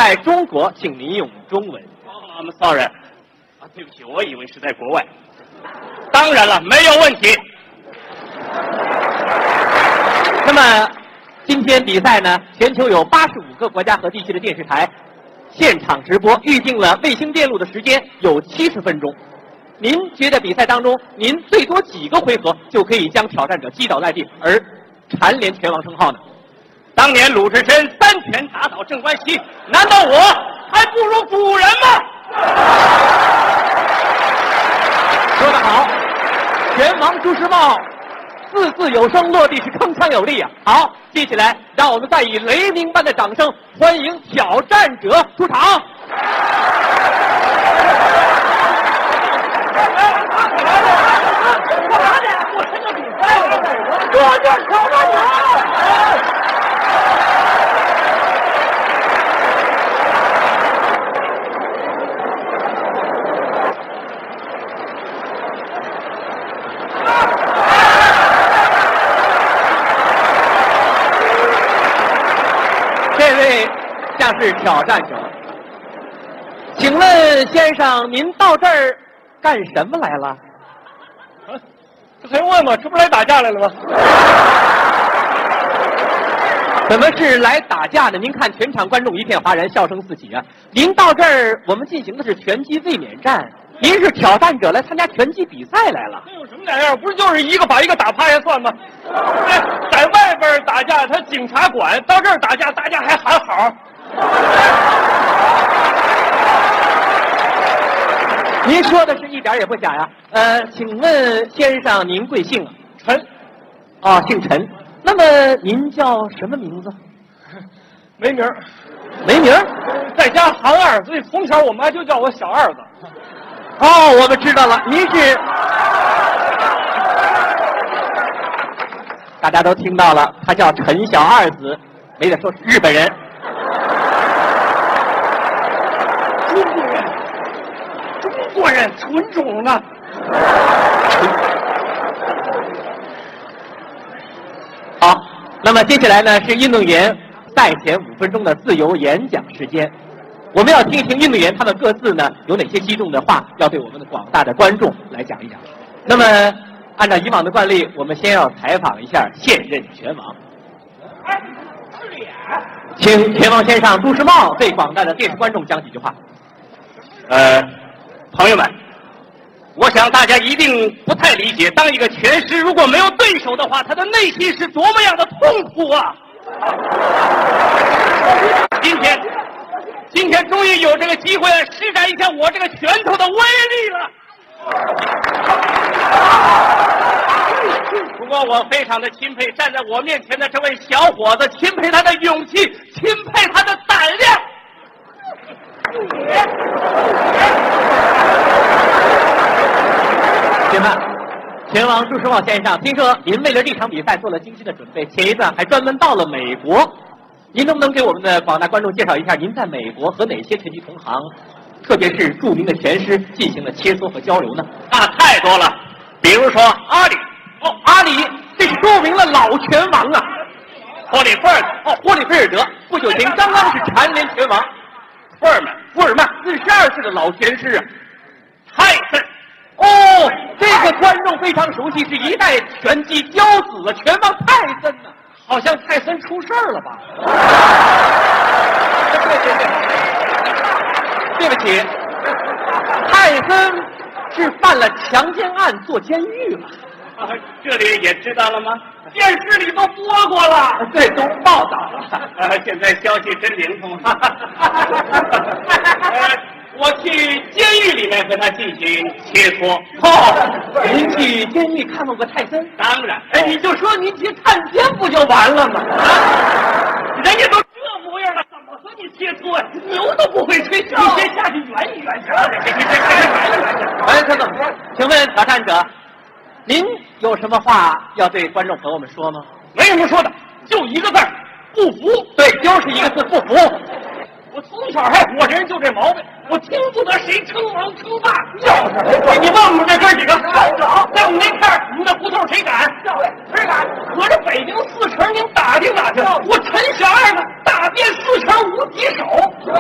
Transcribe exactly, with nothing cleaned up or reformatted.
在中国，请您用中文。 哦 ，I'm sorry， 啊，对不起，我以为是在国外。当然了，没有问题。 那么，今天比赛呢，全球有八十五个国家和地区的电视台现场直播，预定了卫星电路的时间有七十分钟。您觉得比赛当中，您最多几个回合就可以将挑战者击倒在地，而蝉联拳王称号呢？ 当年鲁智深三拳打倒镇关西，难道我还不如古人吗？ 说得好，拳王朱时茂字字有声，落地是铿锵有力啊！好，接下来让我们再以雷鸣般的掌声欢迎挑战者出场。 我就是挑战者。 这位像是挑战者，请问先生，您到这儿干什么来了？ 啊，这还用问吗？这不来打架来了吗？ 怎么是来打架的？您看全场观众一片哗然，笑声四起啊！您到这儿，我们进行的是拳击卫冕战，您是挑战者来参加拳击比赛来了。 那有什么两样？不是就是一个把一个打趴下算吗？哎，在外边打架他警察管，到这儿打架大家还喊好。 您说的是一点也不假呀。呃，请问先生您贵姓啊？ 陈。 哦，姓陈。那么您叫什么名字？ 没名儿。 没名儿？ 在家含二，所以从小我妈就叫我小二子。 哦，我们知道了，您是。大家都听到了，他叫陈小二子，没得说是日本人。 中国人，中国人纯种啊！ 好，那么接下来呢是运动员赛前五分钟的自由演讲时间，我们要听一听运动员他们各自呢有哪些激动的话要对我们的广大的观众来讲一讲。那么按照以往的惯例，我们先要采访一下现任拳王。 哎，脸。 请拳王先生朱时茂对广大的电视观众讲几句话。 呃，朋友们，我想大家一定不太理解，当一个拳师如果没有对手的话，他的内心是多么样的痛苦啊！今天，今天终于有这个机会施展一下我这个拳头的威力了。不过我非常的钦佩站在我面前的这位小伙子，钦佩他的勇气，钦佩他的胆量。 请问，拳王朱时茂先生，听说您为了这场比赛做了精心的准备，前一段还专门到了美国，您能不能给我们的广大观众介绍一下您在美国和哪些拳击同行，特别是著名的拳师进行了切磋和交流呢？ 那太多了，比如说阿里， 哦，阿里，这是著名的老拳王啊。 霍利菲尔德， 哦，霍利菲尔德，不久前刚刚是蝉联拳王。 福尔曼， 福尔曼，四十二岁的老拳师啊。 泰森， 哦，这个观众非常熟悉，是一代拳击骄子啊，拳王泰森呢、啊。 好像泰森出事儿了吧？ 对对对，对不起，泰森是犯了强奸案，坐监狱了。 啊，这里也知道了吗？电视里都播过了， 对，都报道了。 啊，现在消息真灵通。呃，我去监狱里面和他进行切磋。 哦，您去监狱看望过泰森？ 当然。 哎，你就说您去探监不就完了吗？ 啊，人家都这模样了，怎么和你切磋呀？牛都不会吹，你先下去圆一圆去。 哎，这怎么说？请问挑战者，您有什么话要对观众朋友们说吗？ 没什么说的，就一个字儿，不服。 对，就是一个字，不服。 我从小还我这人就这毛病，我听不得谁称王称霸。 就是， 你问我们这哥几个，在我们那片儿，你们这胡同谁敢？谁敢？合着北京四城，您打听打听，我陈小二子打遍四城无敌手。